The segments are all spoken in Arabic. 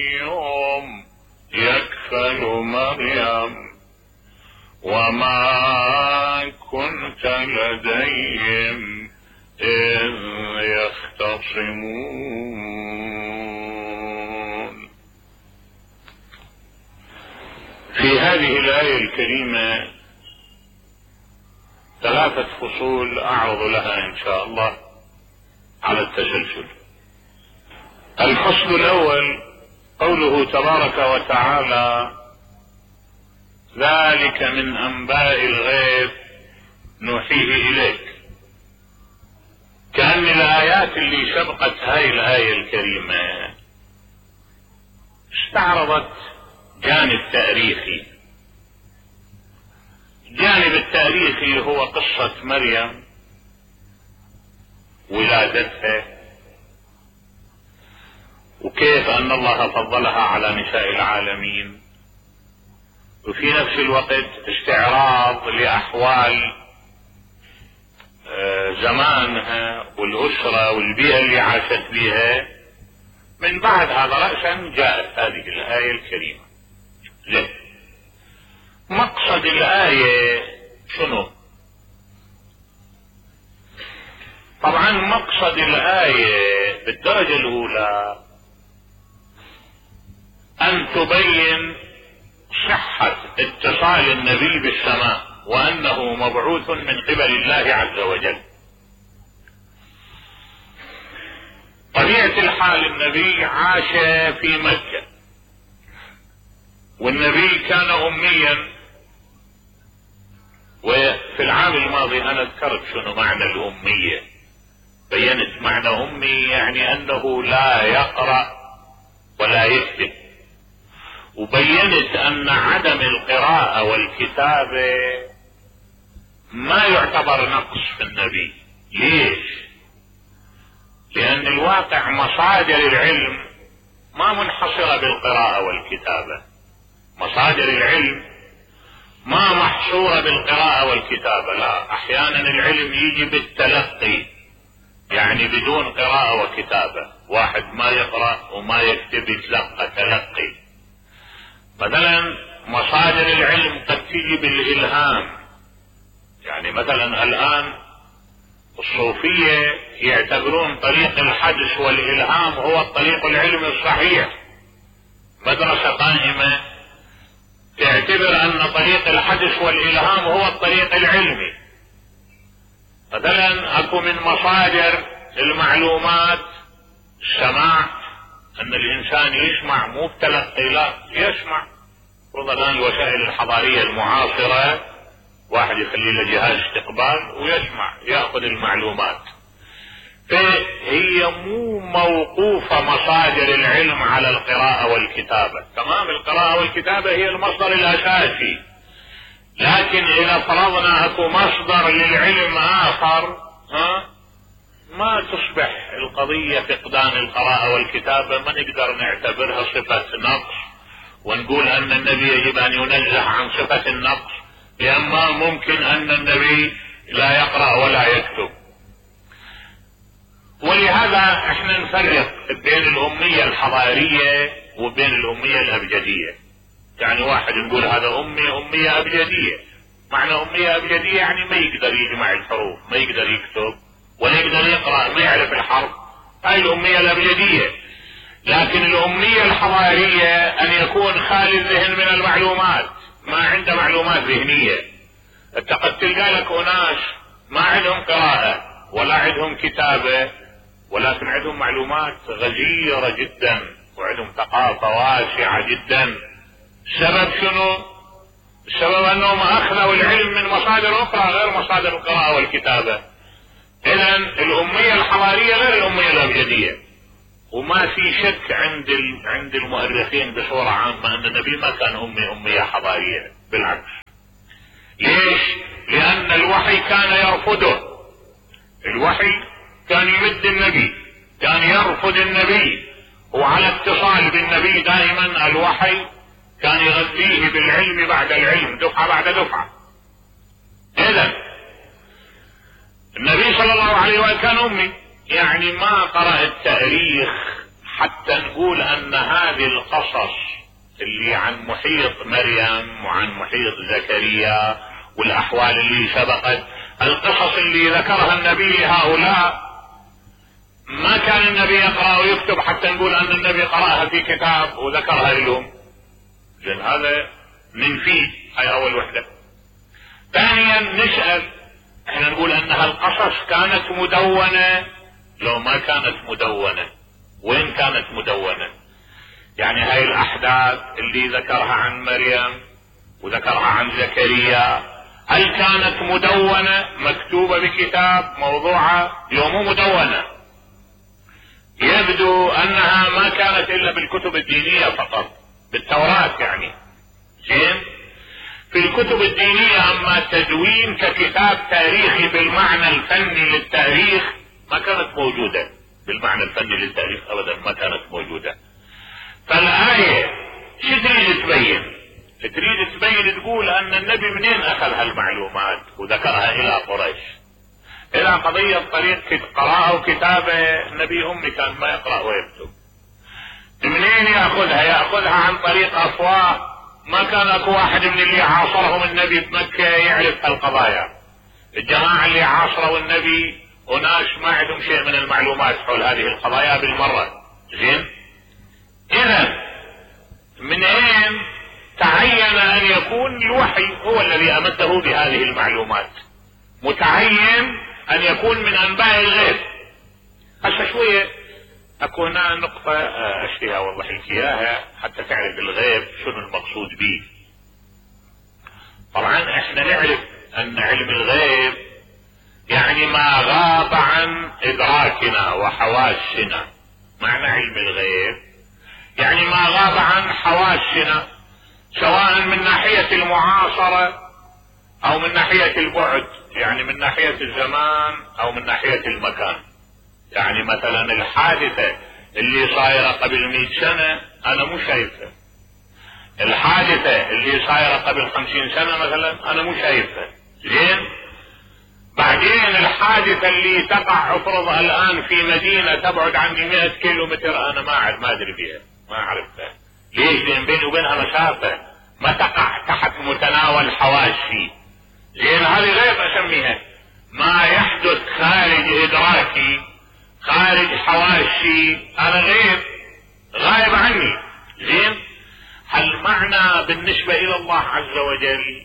يوم يكفل مريم وما كنت لديهم إذ يختصمون. في هذه الآية الكريمة 3 فصول أعرض لها إن شاء الله على التسلسل. الفصل الأول قوله تبارك وتعالى: ذلك من أنباء الغيب نوحيه إليك. كأن الآيات اللي سبقت هاي الآية الكريمة استعرضت جانب تاريخي. الجانب التاريخي هو قصة مريم، ولادتها، وكيف أن الله فضلها على نساء العالمين، وفي نفس الوقت استعراض لأحوال زمانها والأسرة والبيئة اللي عاشت بها. من بعد هذا رأسا جاءت هذه الآية الكريمة. مقصد الآية شنو؟ طبعا مقصد الآية بالدرجة الأولى أن تبين صحة اتصال النبي بالسماء، وأنه مبعوث من قبل الله عز وجل. طبيعة الحال النبي عاش في مكة، والنبي كان أميا. وفي العام الماضي أنا ذكرت شنو معنى الأمية، بينت معنى أمي يعني أنه لا يقرأ ولا يكتب، وبينت أن عدم القراءة والكتابة ما يعتبر نقص في النبي. ليش؟ لأن الواقع مصادر العلم ما منحصرة بالقراءة والكتابة. مصادر العلم ما محصورة بالقراءة والكتابة، لا، أحيانا العلم يجي بالتلقي، يعني بدون قراءة وكتابة. واحد ما يقرأ وما يكتب يتلقى تلقي. مثلا مصادر العلم قد تيجي بالإلهام، يعني مثلا الآن الصوفية يعتبرون طريق الحدس والإلهام هو الطريق العلمي الصحيح. مدرسة قائمة تعتبر أن طريق الحدس والإلهام هو الطريق العلمي. مثلا أكو من مصادر المعلومات السماع، أن الإنسان يسمع مو بتلقي، لا، يسمع. الآن الوسائل الحضارية المعاصرة واحد يخلي له جهاز استقبال ويسمع، يأخذ المعلومات. فهي مو موقوفة مصادر العلم على القراءة والكتابة. تمام، القراءة والكتابة هي المصدر الأساسي، لكن إذا فرضنا أكو مصدر للعلم آخر ما تصبح القضية فقدان القراءة والكتابة. ما نقدر نعتبرها صفة نقص ونقول أن النبي يجب أن ينزه عن صفة النقص، لأن ما ممكن أن النبي لا يقرأ ولا يكتب. ولهذا احنا نفرق بين الأمية الحضارية وبين الأمية الأبجدية. يعني واحد نقول هذا أمية أبجدية. معنى أمية أبجدية يعني ما يقدر يجمع الحروف، ما يقدر يكتب ولا يقدر يقرأ، ما يعرف الحرف. هاي الأمية الأبجدية. لكن الأمية الحضارية أن يكون خالي الذهن من المعلومات، ما عنده معلومات ذهنية. انت قد تلقى لك أناس ما عندهم قراءة ولا عندهم كتابة، ولكن عندهم معلومات غزيرة جدا وعندهم ثقافة واسعة جدا. السبب شنو؟ السبب أنهم أخذوا العلم من مصادر أخرى غير مصادر القراءة والكتابة. إذن الأمية الحضارية غير الأمية الأبجدية. وما في شك عند المؤرخين بصورة عامة أن النبي ما كان أمية حضارية، بالعكس. ليش؟ لأن الوحي كان يرفضه. الوحي كان يمد النبي، كان يرفض النبي، وعلى اتصال بالنبي دائما الوحي كان يغذيه بالعلم بعد العلم، دفعة بعد دفعة. إذن النبي صلى الله عليه وسلم كان أمي، يعني ما قرأ التاريخ حتى نقول ان هذه القصص اللي عن محيط مريم وعن محيط زكريا والاحوال اللي سبقت، القصص اللي ذكرها النبي لهؤلاء ما كان النبي يقرأ ويكتب حتى نقول ان النبي قرأها في كتاب وذكرها لهم. زين هذا ننفيه، هاي اول وحدة. ثانيا نسأل، احنا نقول انها القصص كانت مدونة، لو ما كانت مدونة وين كانت مدونة؟ يعني هاي الاحداث اللي ذكرها عن مريم وذكرها عن زكريا، هل كانت مدونة مكتوبة بكتاب موضوعة؟ يوم مدونة، يبدو انها ما كانت الا بالكتب الدينية فقط، بالتوراة يعني. زين، في الكتب الدينية اما تدوين ككتاب تاريخي بالمعنى الفني للتاريخ ما كانت موجودة، بالمعنى الفني للتاريخ ابدا ما كانت موجودة. فالآية شو تريد تبين؟ تريد تبين تقول ان النبي منين اخذ هالمعلومات وذكرها الى قريش، الى قضية طريق قراءة وكتابة. النبي امي كان ما يقرأ ويكتب، منين ياخذها؟ ياخذها عن طريق افواه، ما كان اكو واحد من اللي عاصرهم النبي بمكة يعرف هالقضايا. الجماعة اللي عاصروا النبي وناس ما عندهم شيء من المعلومات حول هذه القضايا بالمرة. زين، اذا من اين تعين ان يكون الوحي هو الذي امده بهذه المعلومات؟ متعين ان يكون من انباء الغيب. هسه شوية اكو هنا نقطة اشتيها اوضح لك اياها حتى تعرف الغيب شنو المقصود به. طبعا احنا نعرف ان علم الغيب يعني ما غاب عن ادراكنا وحواسنا. معنى علم الغيب يعني ما غاب عن حواسنا، سواء من ناحية المعاصرة او من ناحية البعد، يعني من ناحية الزمان او من ناحية المكان. يعني مثلا الحادثة اللي صايرة قبل 100 سنة انا مو شايفها، الحادثة اللي صايرة قبل 50 سنة مثلا انا مو شايفها. زين، بعدين الحادثة اللي تقع افرض الان في مدينة تبعد عني 100 كيلو متر انا ما ادري بيها، ما اعرفها. ليش؟ لان بيني وبينها مسافة ما تقع تحت متناول حواسي. زين، هذه غيب اسميها، ما يحدث خارج ادراكي خارج حواسي انا غايب عني. زين، هالمعنى بالنسبة الى الله عز وجل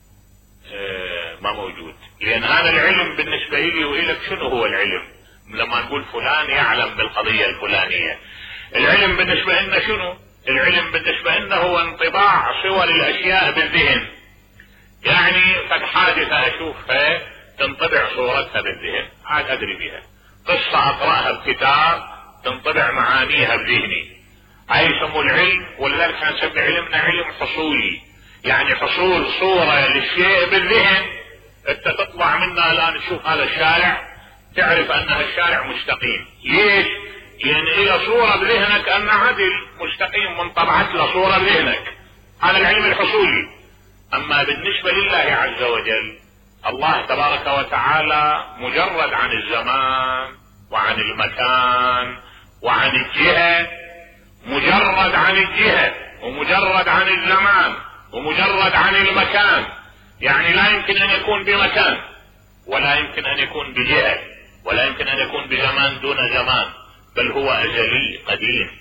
ما موجود، لان هذا العلم بالنسبة لي والك شنو هو العلم؟ لما نقول فلان يعلم بالقضية الفلانية، العلم بالنسبة لنا شنو؟ العلم بالنسبة لنا هو انطباع صور الاشياء بالذهن. يعني قد حادثة اشوفها تنطبع صورتها بالذهن، عاد ادري بها. قصة اقرأها بكتاب تنطبع معانيها بذهني، هاي يسموه العلم. ولذلك نسمي علمنا علم حصولي، يعني حصول صورة للشيء بالذهن. انت تطلع منها الان تشوف هذا الشارع تعرف ان الشارع مستقيم. ليش؟ لان الى صورة بذهنك ان عدل مستقيم منطبعت له صورة بذهنك، هذا العلم الحصولي. اما بالنسبة لله عز وجل الله تبارك وتعالى مجرد عن الزمان وعن المكان وعن الجهة، مجرد عن الجهة ومجرد عن الزمان ومجرد عن المكان. يعني لا يمكن ان يكون بمكان ولا يمكن ان يكون بجهة ولا يمكن ان يكون بزمان دون زمان، بل هو ازلي قديم.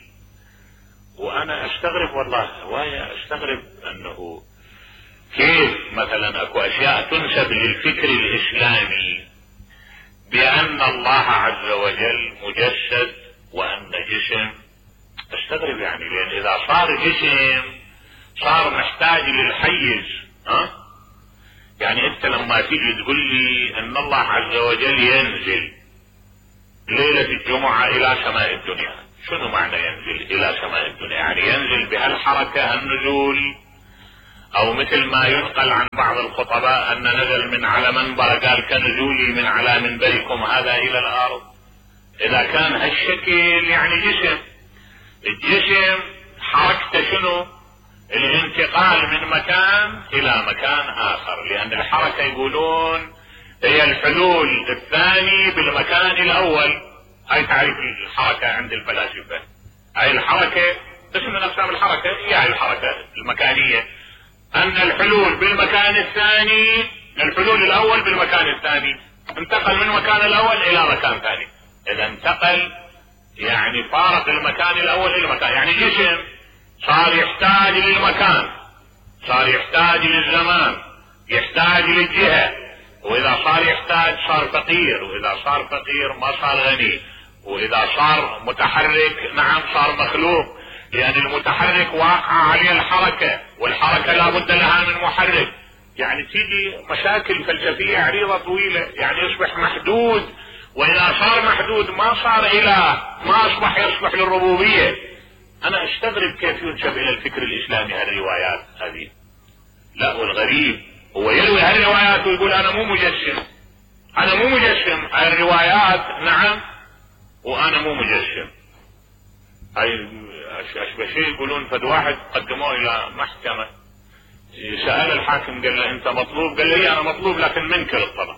وانا استغرب والله هواية استغرب انه كيف مثلا اكو اشياء تنسب للفكر الاسلامي بان الله عز وجل مجسد وان جسم. استغرب يعني، لان اذا صار جسم صار محتاج للحيز. يعني انت لما تيجي تقول لي ان الله عز وجل ينزل ليلة الجمعة الى سماء الدنيا، شنو معنى ينزل الى سماء الدنيا؟ يعني ينزل بهالحركة النزول، او مثل ما ينقل عن بعض الخطباء ان نزل من على منبر قال كنزولي من على منبركم هذا الى الارض. اذا كان هالشكل يعني جسم، الجسم حركته شنو؟ الانتقال من مكان الى مكان اخر، لان الحركة يقولون هي الحلول الثاني بالمكان الاول. هاي تعريف الحركة عند الفلاسفة، هاي الحركة قسم من اقسام الحركة هي الحركة المكانية، ان الحلول بالمكان الثاني، الحلول الاول بالمكان الثاني، انتقل من مكان الاول الى مكان ثاني. اذا انتقل يعني فارق المكان الاول الى المكان، يعني جسم صار يحتاج للمكان، صار يحتاج للزمان، يحتاج للجهة، واذا صار يحتاج صار فقير، واذا صار فقير ما صار غني، واذا صار متحرك نعم صار مخلوق، لان المتحرك واقع عليه الحركة، والحركة لا بد لها من محرك. يعني تيجي مشاكل فلسفية عريضة طويلة، يعني يصبح محدود، واذا صار محدود ما صار اله، ما اصبح يصلح للربوبية. انا استغرب كيف ينسب الى الفكر الاسلامي هالروايات هذه. لا، والغريب هو يروي هالروايات ويقول انا مو مجسم، انا مو مجسم، الروايات نعم وانا مو مجسم. هاي اشبه شيء يقولون فد واحد قدموه الى محكمة، سأل الحاكم قال له انت مطلوب، قال له انا مطلوب لكن منكر الطلب،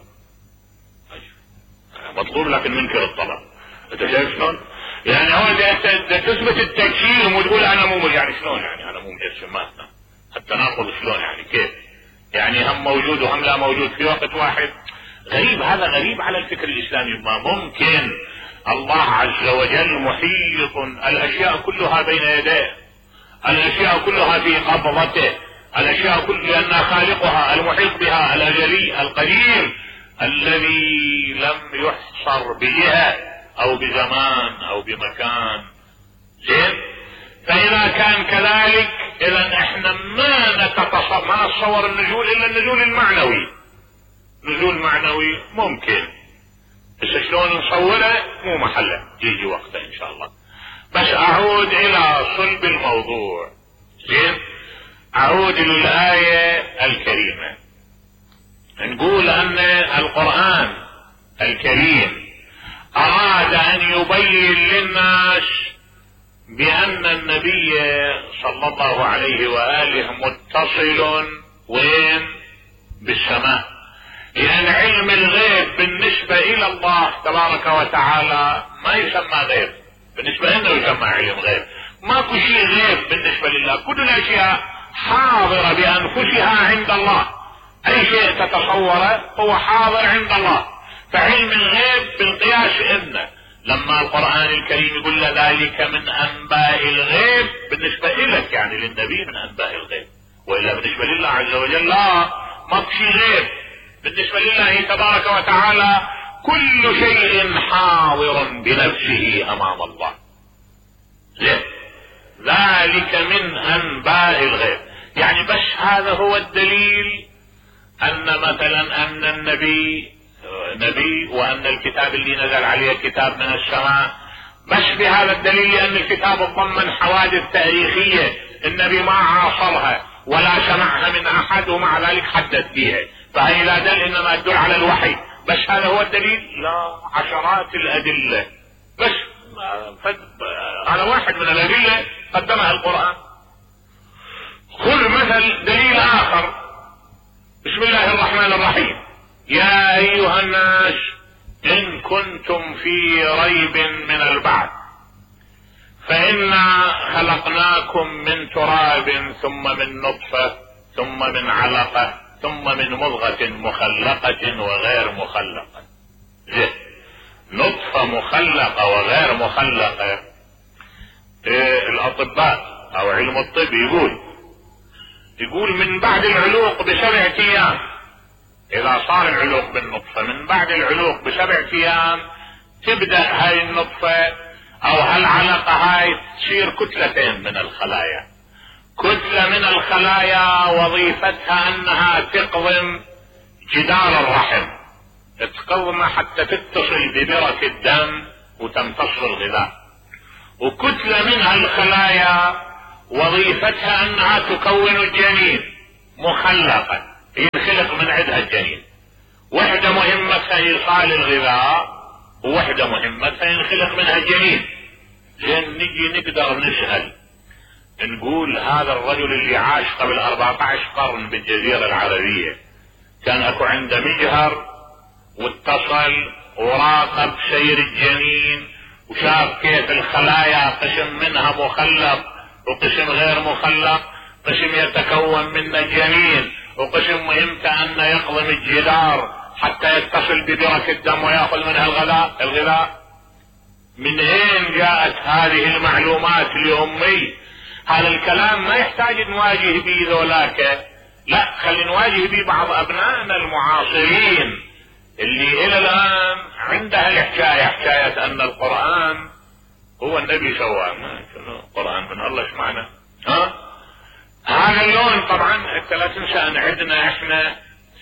مطلوب لكن منكر الطلب. انت شايف شلون؟ يعني هو تثبت التجسيم وتقول انا مو، يعني شلون يعني انا مو مجسم؟ ما حتى ناخذ شلون يعني كيف؟ يعني هم موجود وهم لا موجود في وقت واحد. غريب، هذا غريب على الفكر الاسلامي. ما ممكن، الله عز وجل محيط، الاشياء كلها بين يديه، الاشياء كلها في قبضته، الاشياء كلها لان خالقها المحيط بها الازلي القدير الذي لم يحصر بجهة او بزمان او بمكان. زين؟ فاذا كان كذلك اذا احنا ما نتصور النزول الا النزول المعنوي. نزول معنوي ممكن، بس شلون نصوره مو محله، يجي وقته ان شاء الله. بس اعود الى صلب الموضوع. زين؟ اعود للآية الكريمة. نقول ان القرآن الكريم اراد ان يبين للناس بان النبي صلى الله عليه وآله متصل وين؟ بالسماء. لان علم الغيب بالنسبة الى الله تبارك وتعالى ما يسمى غيب، بالنسبة لنا يسمى علم غيب. ماكو شيء غيب بالنسبة لله، كل الاشياء حاضرة بانفسها عند الله، اي شيء تتصوره هو حاضر عند الله. فعلم الغيب بالقياس انه لما القرآن الكريم يقول ذلك من انباء الغيب بالنسبة لك يعني للنبي من انباء الغيب، والا بالنسبة لله عز وجل لا، ماكو شيء غيب بالنسبة لله تبارك وتعالى، كل شيء حاضر بنفسه امام الله. زين؟ ذلك من انباء الغيب. يعني بس هذا هو الدليل ان مثلا ان النبي نبي، وان الكتاب اللي نزل عليه كتاب من السماء، بس بهذا الدليل لان الكتاب ضمن حوادث تاريخية النبي ما عاصرها ولا سمعها من احد ومع ذلك حدث فيها، فهي لا دل انما تدل على الوحي. بس هذا هو الدليل؟ لا، عشرات الادلة، بس هذا واحد من الادلة قدمها القرآن. خذ مثل دليل اخر، بسم الله الرحمن الرحيم: يا ايها الناس ان كنتم في ريب من البعث فانا خلقناكم من تراب ثم من نطفة ثم من علقة ثم من مضغة مخلقة وغير مخلقة. نطفة مخلقة وغير مخلقة، الاطباء او علم الطب يقول من بعد العلوق ب7 ايام، اذا صار العلوق بالنطفة من بعد العلوق ب7 ايام تبدأ هاي النطفة او هالعلقة هاي تصير كتلتين من الخلايا. كتلة من الخلايا وظيفتها انها تقضم جدار الرحم، تقضمه حتى تتصل ببرك الدم وتمتص الغذاء. وكتلة من هالخلايا وظيفتها انها تكون الجنين مخلقا، ينخلق من عندها الجنين. وحدة مهمتها ايصال الغذاء، ووحدة مهمتها ينخلق منها الجنين. لين نجي نقدر نسأل نقول هذا الرجل اللي عاش قبل 14 قرن بالجزيرة العربية كان اكو عنده مجهر واتصل وراقب سير الجنين وشاف كيف الخلايا قسم منها مخلق وقسم غير مخلق، قسم يتكون من الجنين وقسم مهمته ان يقضم الجدار حتى يتصل بدرك الدم ويأخذ منها الغذاء. من اين جاءت هذه المعلومات لأمي؟ هذا الكلام ما يحتاج نواجه به ذولاك، لا، خلي نواجه به بعض ابنائنا المعاصرين اللي الى الان عندها الحكاية، حكاية ان القرآن هو النبي سواه. القرآن من الله، ايش معنى؟ هذا اللون. طبعا انت لا تنسى ان عندنا احنا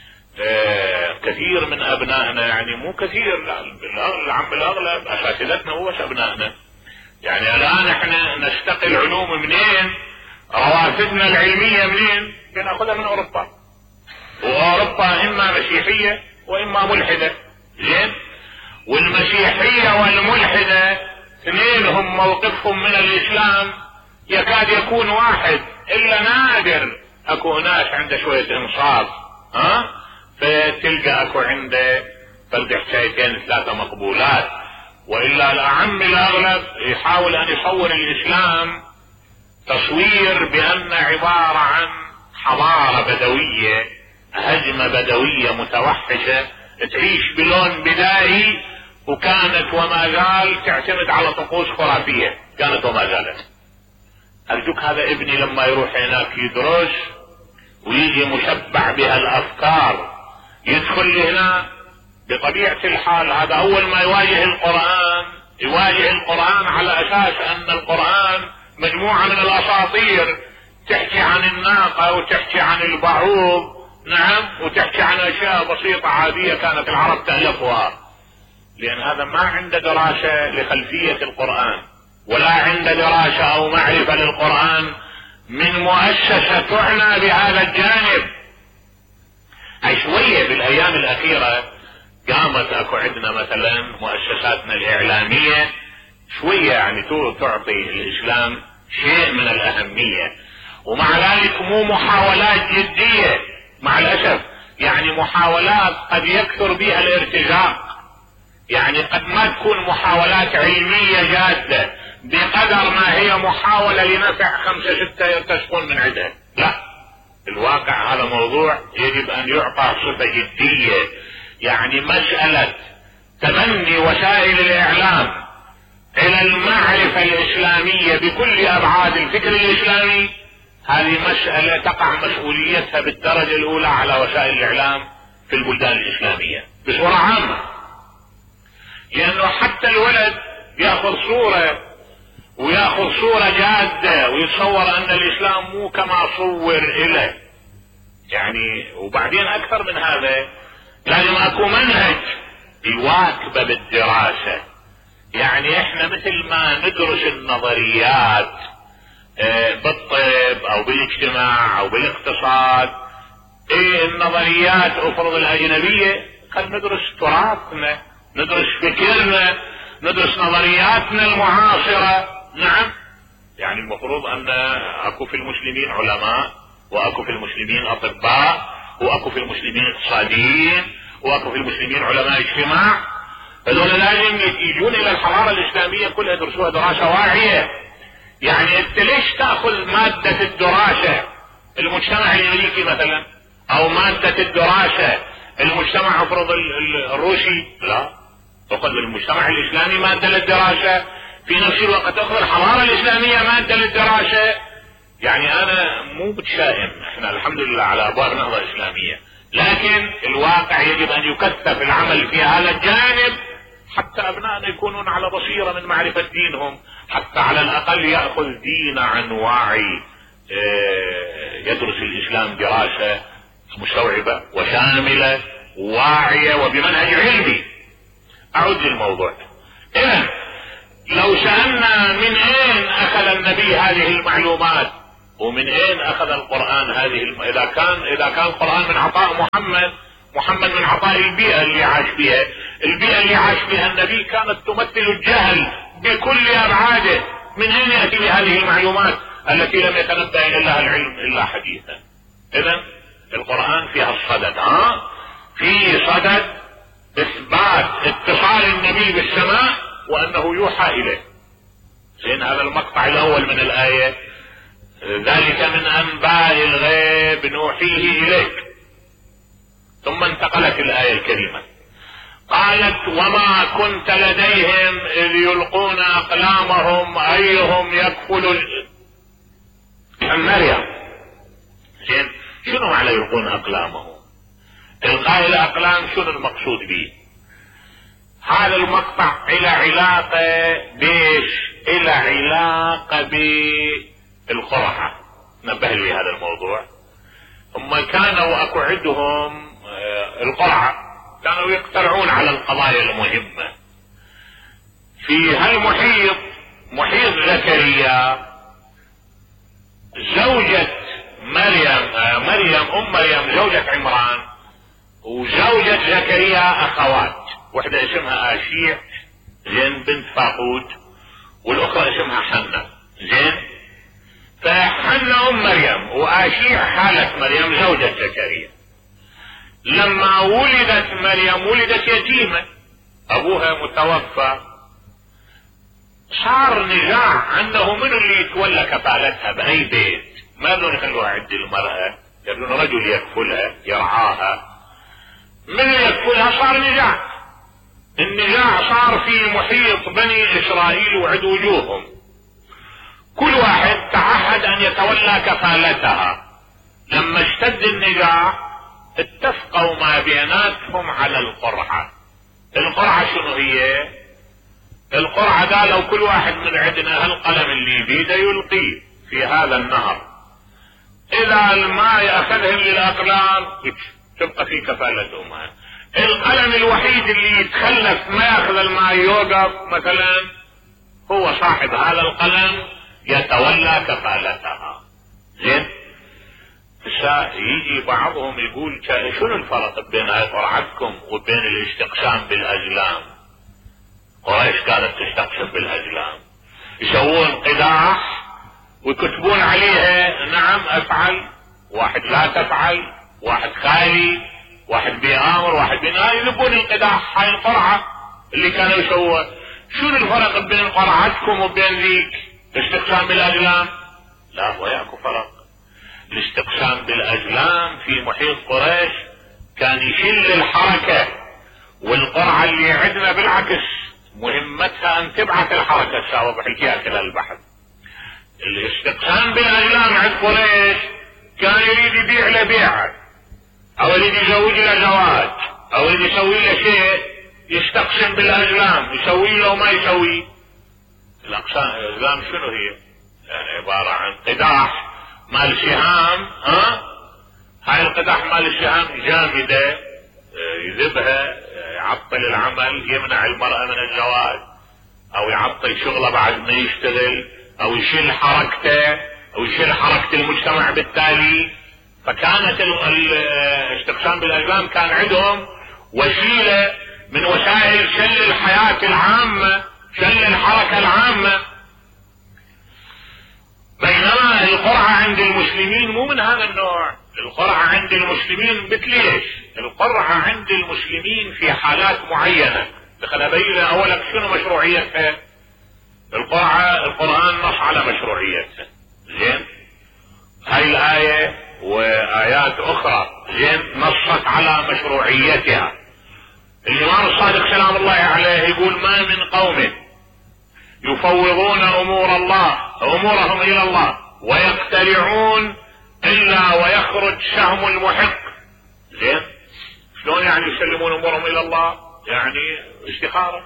كثير من ابنائنا، يعني مو كثير، العم بالاغلب اساتذتنا هو ابنائنا. يعني الان احنا نستقي العلوم منين؟ روافدنا العلمية منين؟ بناخذها من اوروبا، واوروبا اما مسيحية واما ملحدة. زين، والمسيحية والملحدة اثنينهم موقفهم من الاسلام يكاد يكون واحد، الا نادر اكو ناس عنده شوية انصاف، فتلقى اكو عنده فرد حكايتين ثلاثة مقبولات، والا الاعم الاغلب يحاول ان يصور الاسلام تصوير بان عبارة عن حضارة بدوية، هجمة بدوية متوحشة تعيش بلون بدائي، وكانت وما زال تعتمد على طقوس خرافية، كانت وما زالت. ارجوك هذا ابني لما يروح هناك يدرس ويجي مشبع بها الافكار، يدخل هنا بطبيعة الحال هذا اول ما يواجه القرآن على اساس ان القرآن مجموعة من الاساطير تحكي عن الناقة وتحكي عن البعوض، نعم، وتحكي عن اشياء بسيطة عادية كانت العرب تألفها، لان هذا ما عنده دراسة لخلفية القرآن، ولا عنده دراسة او معرفة للقرآن من مؤسسة تعنى بهذا الجانب. اي شوية بالايام الاخيرة قامت اكو عندنا مثلا مؤسساتنا الاعلامية شوية يعني تعطي الاسلام شيء من الاهمية، ومع ذلك مو محاولات جدية مع الاسف، يعني محاولات قد يكثر بها الارتزاق، يعني قد ما تكون محاولات علمية جادة بقدر ما هي محاولة لنفع 5-6 يرتزقون من عندها. لا، الواقع هذا موضوع يجب ان يعطى صفة جدية. يعني مسألة تبني وسائل الاعلام الى المعرفة الاسلامية بكل ابعاد الفكر الاسلامي، هذه مسألة تقع مسؤوليتها بالدرجة الاولى على وسائل الاعلام في البلدان الاسلامية بصورة عامة، لانه حتى الولد ياخذ صورة جادة ويتصور ان الاسلام مو كما صور اله، يعني وبعدين اكثر من هذا لازم اكو منهج يواكب بالدراسة. يعني احنا مثل ما ندرس النظريات بالطب او بالاجتماع او بالاقتصاد، النظريات افرض الاجنبية، خلينا ندرس تراثنا، ندرس فكرنا، ندرس نظرياتنا المعاصرة. نعم، يعني المفروض ان اكو في المسلمين علماء، واكو في المسلمين اطباء، واكو في المسلمين اقتصاديين، واكو في المسلمين علماء اجتماع، هذول لازم يجون الى الحضارة الاسلامية كلها يدرسوها دراسة واعية. يعني انت ليش تأخذ مادة الدراسة المجتمع الامريكي مثلا، او مادة الدراسة المجتمع افرض الروسي؟ لا، تأخذ المجتمع الاسلامي مادة للدراسة، في نفس الوقت تأخذ الحضارة الاسلامية مادة للدراسة. يعني انا مو متشائم، احنا الحمد لله على ابواب نهضة اسلامية، لكن الواقع يجب ان يكثف العمل في هذا الجانب حتى ابنائنا يكونون على بصيرة من معرفة دينهم، حتى على الاقل يأخذ دين عن وعي، يدرس الاسلام دراسة مستوعبة وشاملة وواعية وبمنهج علمي. اعود للموضوع. اذا لو سألنا من اين اخذ النبي هذه المعلومات ومن اين اخذ القرآن هذه اذا كان القرآن من عطاء محمد من عطاء البيئة اللي عاش بها، البيئة اللي عاش بها النبي كانت تمثل الجهل بكل ابعاده، من اين يأتي بهذه المعلومات التي لم يتنبأ لها العلم الا حديثا؟ اذا القرآن فيها الصدد، في صدد اثبات اتصال النبي بالسماء وانه يوحى اليه. زين هذا المقطع الاول من الايه، ذلك من انباء الغيب نوحيه اليك. ثم انتقلت الايه الكريمه قالت وما كنت لديهم اذ يلقون اقلامهم ايهم يكفل مريم. زين شنو معنى يلقون اقلامهم؟ القاء الاقلام شنو المقصود به؟ هذا المقطع الى علاقة بيش؟ الى علاقة بالقرعة. نبه لي هذا الموضوع. هم كانوا اكو عندهم القرعة، كانوا يقترعون على القضايا المهمة في هالمحيط، محيط زكريا. زوجة مريم ام مريم زوجة عمران وزوجة زكريا اخوات، واحدة اسمها اشيع زين بنت فاقود، والاخرى اسمها حنة. زين فحنة ام مريم واشيع خالة مريم زوجة زكريا. لما ولدت مريم ولدت يتيمة، ابوها متوفى، صار نزاع عنه من اللي يتولى كفالتها باي بيت. ما بدهم يخلوها عند المرأة، يبدون رجل يكفلها يرعاها. من يكفلها صار نزاع. النزاع صار في محيط بني اسرائيل وعند وجوههم، كل واحد تعهد ان يتولى كفالتها. لما اشتد النزاع اتفقوا ما بيناتهم على القرعة. القرعة شنو هي؟ القرعة قالوا كل واحد من عندنا هالقلم اللي بيده يلقيه في هذا النهر، اذا الماء اخذهم للاقلام تبقى في كفالة امها. القلم الوحيد اللي يتخلف ما ياخذ الماء يوقف مثلا، هو صاحب هذا القلم يتولى كفالتها. زين يجي بعضهم يقول شنو الفرق بين قرعتكم وبين الاستقسام بالازلام؟ قريش كانت تستقسم بالازلام، يسوون قداح ويكتبون عليها نعم افعل، واحد لا تفعل، واحد خالي، واحد بيامر، واحد بنهاية، يذبون القداح. هاي القرعة اللي كانوا يسووها. شنو الفرق بين قرعتكم وبين ذيك الاستقسام بالازلام؟ لا وياكو فرق. الاستقسام بالازلام في محيط قريش كان يشل الحركة، والقرعة اللي عندنا بالعكس مهمتها ان تبعث الحركة تساوي بحكيها كده البحث. الاستقسام بالازلام عند قريش كان يريد يبيع له بيعة، او يريد يزوج له زواج، او يريد يسوي له شيء يستقسم بالازلام، يسوي له وما يسوي. الازلام شنو هي؟ يعني عبارة عن قداح مال سهام. هاي القداح مال السهام جامدة، يذبها، يعطل العمل، يمنع المرأة من الزواج، او يعطل شغله بعد ما يشتغل، او يشيل حركته، او يشيل حركة المجتمع بالتالي. فكانت الاستقسام بالازلام كان عندهم وسيلة من وسائل شل الحياة العامة، شل الحركة العامة. بينما القرعة عند المسلمين مو من هذا النوع. القرعة عند المسلمين بتليش؟ القرعة عند المسلمين في حالات معينة. دخل ابين اولك شنو مشروعيتها. القرعة القرآن نص على مشروعيتها. زين هاي الآية وآيات أخرى زين نصت على مشروعيتها. الإمام الصادق سلام الله عليه يقول ما من قوم يفوضون أمورهم إلى الله ويقتلعون إلا ويخرج سهم المحق. زين شلون يعني يسلمون أمورهم إلى الله؟ يعني استخارة.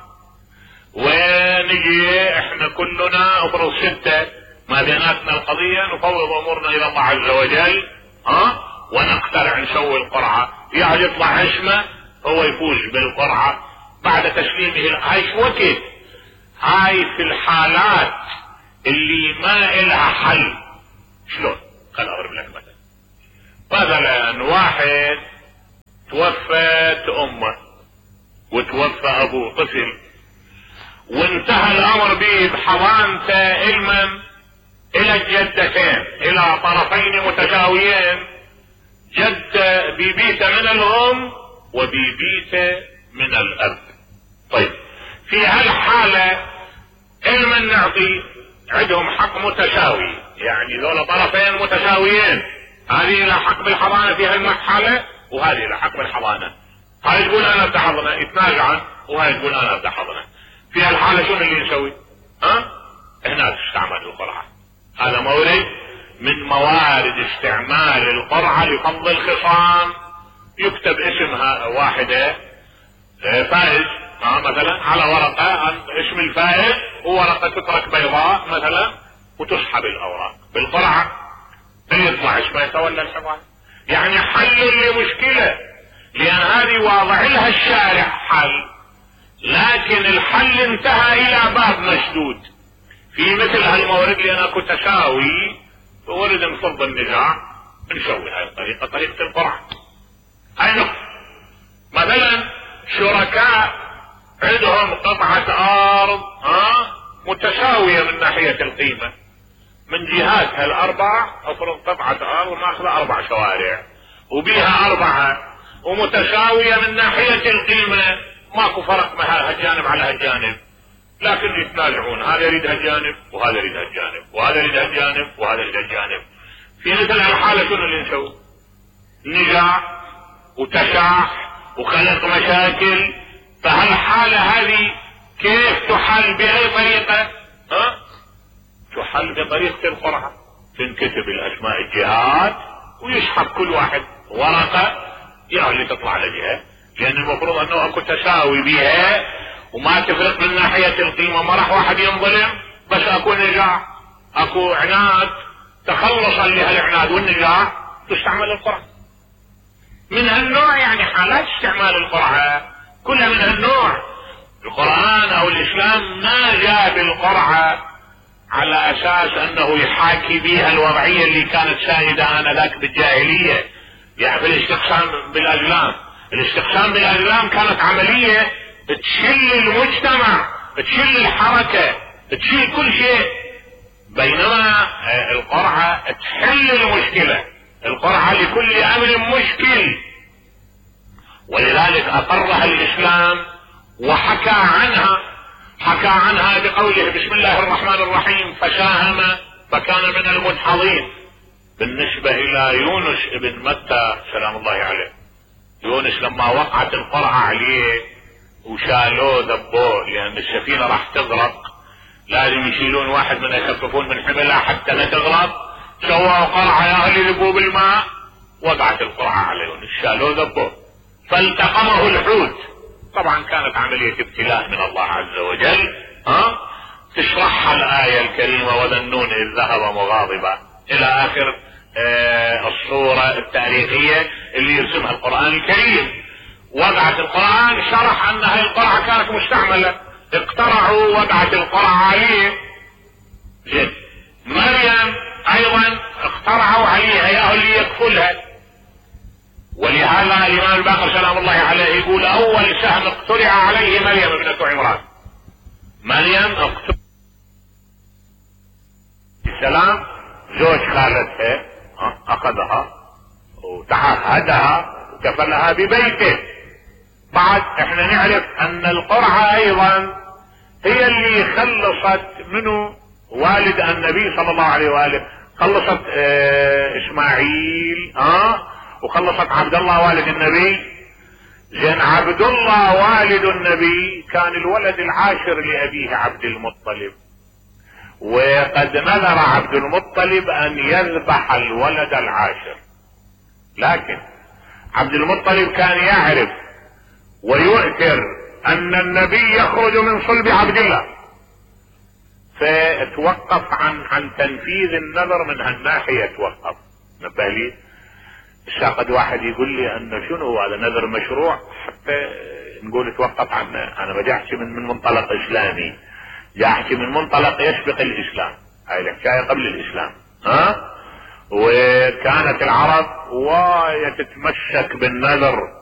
ونجي احنا كلنا افرض 6 ما بيناتنا القضية، نفوض امورنا الى الله عز وجل ونقترع نسوي القرعة، يعني يطلع اسمه هو يفوز بالقرعة بعد تسليمه. هاي شو وقت؟ هاي في الحالات اللي ما إلها حل. شلون؟ خل اضرب لك مثلا واحد توفت امه وتوفى ابوه طفل، وانتهى الامر به بحضانته المم الى الجدتين، الى طرفين متساويين، جدة بيبيته من الام وبيبيته من الاب. طيب في هالحالة المن نعطي عندهم حق متساوي، يعني ذولا طرفين متساويين، هذه لها حق بالحضانة في هالمرحلة وهذه لها حق بالحضانة. هاي تقول انا بدي حضنه يتنازعن، وهاي تقول انا بدي حضنه. في هالحالة شنو اللي نسوي؟ هنا تستعمل القرعة. هذا مورد من موارد استعمال القرعة لفض الخصام. يكتب اسمها واحدة فائز مثلا على ورقة اسم الفائز، وورقة تترك بيضاء مثلا وتسحب الاوراق بالقرعة فيطلع اسمه يتولى الحضانة. يعني حل لمشكلة، لان هذه واضع لها الشارع حل، لكن الحل انتهى الى باب مسدود. في مثل هالمورد لان اكو تساوي ورد نفض النزاع، نسوي هاي الطريقة، طريقة القرعة. هاي نقطة. مثلا شركاء عندهم قطعة ارض متساوية من ناحية القيمة، من جهاتها الاربع افرض قطعة ارض ماخذة 4 شوارع وبيها 4 ومتساوية من ناحية القيمة، ماكو فرق مع هالجانب على هالجانب، لكن يتنازعون، هذا يريد هالجانب وهذا يريد هالجانب وهذا يريد هالجانب وهذا يريد هالجانب. في مثل هالحالة شنو اللي نسوي؟ نزاع وتشاح وخلق مشاكل. فهالحالة هذه كيف تحل؟ بأي طريقة؟ تحل بطريقة القرعة. تنكتب الاسماء الجهات ويسحب كل واحد ورقة يا اللي تطلع لجهة، لان المفروض انه اكو تساوي بها وما تفرق من ناحية القيمة، ما راح واحد ينظلم، بس اكو نزاع اكو عناد. تخلصا لهالعناد والنزاع تستعمل القرعة. من هالنوع يعني حالات استعمال القرعة كلها من هالنوع. القرآن او الاسلام ما جاء بالقرعة على اساس انه يحاكي بها الوضعية اللي كانت سائدة انذاك بالجاهلية، يعني في الاستقسام بالازلام. الاستقسام بالازلام كانت عملية تشل المجتمع، تشل الحركة، تشيل كل شيء، بينما القرعة تحل المشكلة. القرعة لكل امر مشكل، ولذلك اقرها الاسلام وحكى عنها. حكى عنها بقوله بسم الله الرحمن الرحيم فساهم فكان من المدحضين. بالنسبة الى يونس ابن متى سلام الله عليه، يونس لما وقعت القرعة عليه وشالوه ذبوه لان السفينة راح تغرق، لازم يشيلون واحد من يخففون من حملها حتى لا تغرق، سووا قرعة يا اهل ذبوا بالماء، وقعت القرعة على يونس، شالوه ذبوه فالتقمه الحوت. طبعا كانت عملية ابتلاء من الله عز وجل. تشرحها الآية الكريمة وذا النون إذ ذهب مغاضبا إلى آخر الصورة التاريخية اللي يرسمها القرآن الكريم. وقعت القرآن شرح أن هذه القرعة كانت مستعملة، اقترعوا وقعت القرعة عليه. مريم أيضا اقترعوا عليها يا أهل يكفلها، ولهذا الامام الباقر سلام الله عليه يقول اول سهم اقترع عليه مريم ابنة عمران. مريم اقترع السلام زوج خالتها اخذها وتعهدها وكفلها ببيته. بعد احنا نعرف ان القرعة ايضا هي اللي خلصت منه والد النبي صلى الله عليه وآله، خلصت اسماعيل وخلصت عبد الله والد النبي. زين عبد الله والد النبي كان الولد العاشر لأبيه عبد المطلب، وقد نذر عبد المطلب ان يذبح الولد العاشر، لكن عبد المطلب كان يعرف ويؤثر ان النبي يخرج من صلب عبد الله، فتوقف عن تنفيذ النذر من هالناحية. توقف. نبه لي قد واحد يقول لي ان شنو هذا نذر مشروع حتى نقول توقف عنه. انا ما جاحكي من منطلق اسلامي، جاحكي من منطلق يسبق الاسلام. هاي الحكاية قبل الاسلام. وكانت العرب واية تتمسك بالنذر